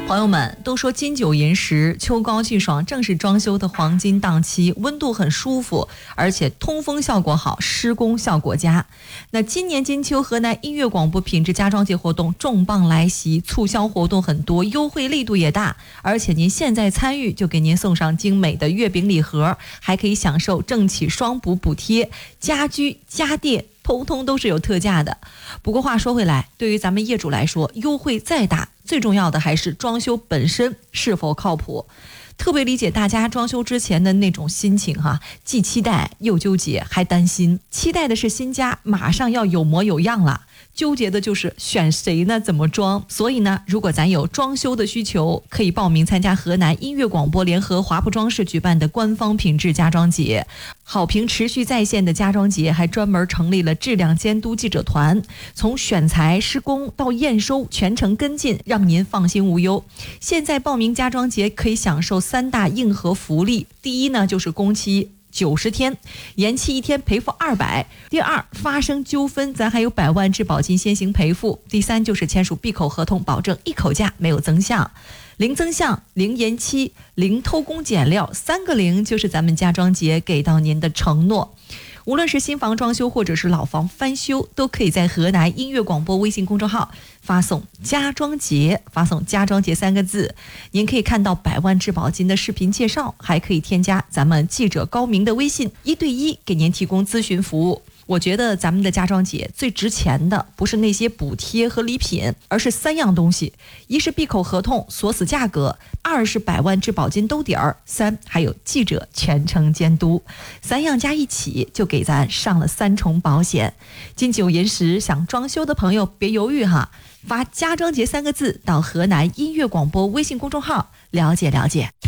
朋友们都说金九银十，秋高气爽，正是装修的黄金档期，温度很舒服，而且通风效果好，施工效果佳。那今年金秋河南音乐广播品质家装节活动重磅来袭，促销活动很多，优惠力度也大，而且您现在参与就给您送上精美的月饼礼盒，还可以享受政企双补补贴，家居家电通通都是有特价的。不过话说回来，对于咱们业主来说，优惠再大，最重要的还是装修本身是否靠谱。特别理解大家装修之前的那种心情哈，既期待又纠结还担心。期待的是新家马上要有模有样了，纠结的就是选谁呢，怎么装。所以呢，如果咱有装修的需求，可以报名参加河南音乐广播联合华普装饰举办的官方品质家装节。好评持续在线的家装节还专门成立了质量监督记者团，从选材施工到验收全程跟进，让您放心无忧。现在报名家装节可以享受3大硬核福利，第一呢就是工期90天，延期1天赔付200。第二，发生纠纷咱还有100万质保金先行赔付。第三就是签署闭口合同，保证一口价没有增项，零增项、零延期、零偷工减料，3个0就是咱们家装节给到您的承诺。无论是新房装修或者是老房翻修，都可以在河南音乐广播微信公众号发送家装节，发送家装节3个字，您可以看到100万质保金的视频介绍，还可以添加咱们记者高明的微信，1对1给您提供咨询服务。我觉得咱们的家装节最值钱的不是那些补贴和礼品，而是3样东西：一是闭口合同锁死价格，2是100万质保金兜底儿，3还有记者全程监督。3样加一起就给咱上了3重保险。金九银十想装修的朋友别犹豫哈，发家装节3个字到河南音乐广播微信公众号了解了解。